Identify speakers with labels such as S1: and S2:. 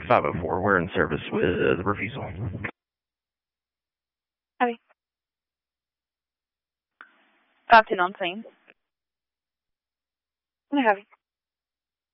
S1: 504, we're in service with the refusal.
S2: Heavy. 510 on scene. Heavy.